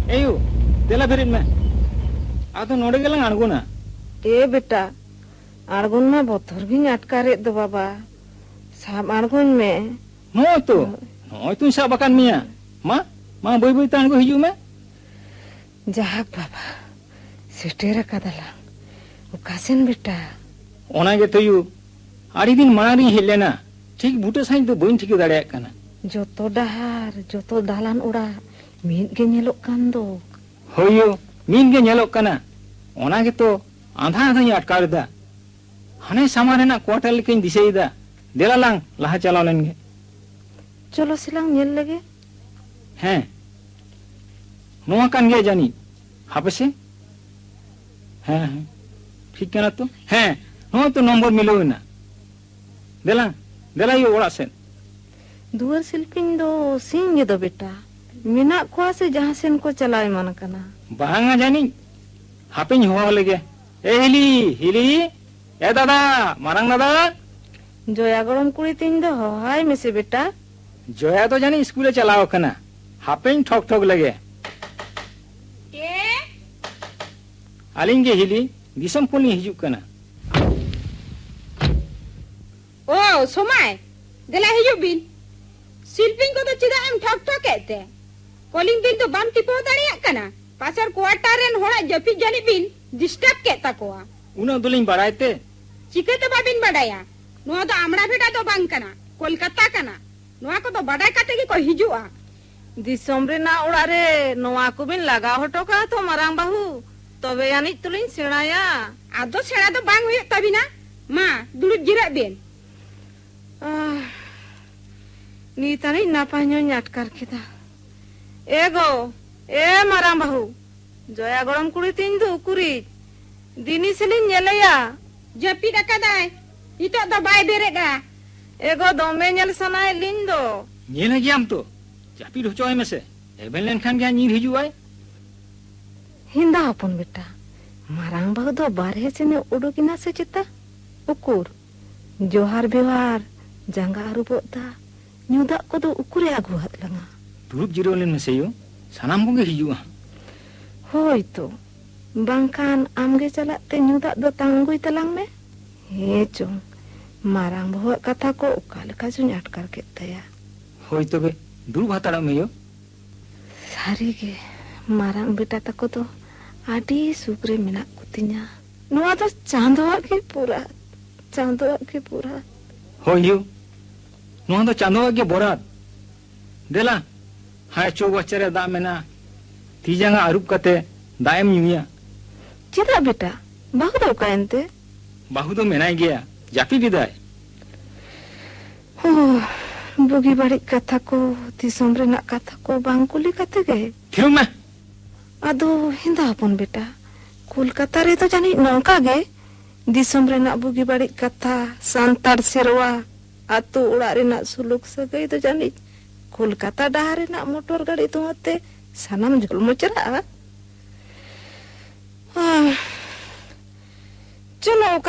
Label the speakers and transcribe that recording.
Speaker 1: AU देला बेरिन में आतो नोड़े गेला अड़गोना
Speaker 2: ए बेटा अड़गोन में बोथर भी अटकारे दो बाबा साब अड़गोन में
Speaker 1: नोय तो साब अकान मिया मा बोई बोई तांगो हिजू में
Speaker 2: जहाक बाबा सिस्टेरा कदला उकासेन बेटा
Speaker 1: ओना गे तो यू आड़ी दिन मारी हेलेना ठीक बूटे साइन तो बइन ठीक दाड़े कना
Speaker 2: जोतो डहार जोतो दालान उड़ा मीन गे नेलोक कान दो
Speaker 1: होयो मीन गे नेलोक कना ओना गे तो आधा आधा अटकार दा हने सामान ना क्वार्टर लेकिन दिसेदा देला लांग लहा चलाव लेंगे
Speaker 2: चलो सिलांग नेल लगे
Speaker 1: हैं नोआ कान गे जानी हापसे हैं ठीक कना तो हैं नो तो नंबर मिलो ना देला देला यो ओड़ा सेन
Speaker 2: दुआर शिल्पिंग दो सिंगे दो बेटा मिना को से जहां सेन को चलाए मन कना
Speaker 1: बांगा जानी हापिन होवा लगे ए हिली ए दादा मारंग दादा
Speaker 2: जोया गरम कुड़ी तीन दो हाय मेसे बेटा
Speaker 1: जोया तो जानी स्कूले चलाओ कना हापिन ठोक ठोक लगे
Speaker 3: के
Speaker 1: आलिंगे हिली दिसम पुनी हिजू कना
Speaker 3: ओ सोमाय देला हिजू बिन शिल्पिंग को तो चिदा एम ठक ठक कहते कॉलिंग बिन तो बाम टिपो दाड़िया कना पासर क्वार्टर रेन होड़ा जपी जानी बिन डिस्टर्ब कहता कोआ
Speaker 1: उना दुलिंग बड़ाइते
Speaker 3: चिके तो बाबिन बड़ाया नोआ तो आमड़ा भेटा तो बांग कना कोलकाता कना नोआ को तो बड़ाई काते की को हिजुआ
Speaker 2: दिसम रे ना उड़ा रे नोआ को बिन लगा हटो का तो मरांग बाहू तबे यानी तुलिंग सेणाया
Speaker 3: आदो सेड़ा तो बांग हुई तबिना मां दुड़ुब जिरा बेन
Speaker 2: नीतानी नापाño अटकार केदा एगो ए मरांग बाहू जोया गरम कुड़ी तीन दो कुरी दिनी सेलिन नेलया
Speaker 3: जपी रकादाय इतो तो बाय बेरेगा
Speaker 2: एगो दोमे नेल सनाय लिन दो
Speaker 1: नेल गियाम तो जापी होचोय मेसे एबेन लेन खान गया नीर हिजुआय
Speaker 2: हिंदा अपन बेटा मारांग बाहू दो बारहे से ने उडुकिना से चिता उकुर जोहार बिहार जंगा आरुबोदा न्यूदा को दो उकुरे आगुहात लंगा
Speaker 1: दुरुब जिरो लेन मेसे यो सनाम को गे हिजुआ
Speaker 2: होय तो बांकान आमगे चलाते न्यूदा दो तांगुई तलांग में हे चों मारांग बाहू कथा को उकाल का जुन अटकार केतया
Speaker 1: होय तो बे दुरुब हाताड़ा में यो
Speaker 2: सारी के मारांग बेटा तको तो आडी सुकरे मिना कुतिnya नोआ तो चांदोआ के पूरा
Speaker 1: होयो नोआ तो चांदोआ के बोरात देला हाय चो वचरे दा मेना तीजांगा आरुप कते दायम न्यूया
Speaker 2: चिदा बेटा बाहु दो कायनते
Speaker 1: बाहु तो मेनाय गया जापी बिदाय
Speaker 2: हो बुगी बाड़ी कथा को दिसम रे ना कथा को बांकुली कते गए
Speaker 1: थिरु में
Speaker 2: अदो हिंदा अपन बेटा कोलकाता रे तो जानी नौका गे दिसम रे ना बुगी बाड़ी कथा सांतार सेरवा आतो उड़ा रे ना सुलुक सगई तो जानी कोलकाता डहारे ना मोटर गाड़ी तो आते सनम झुल मुचरा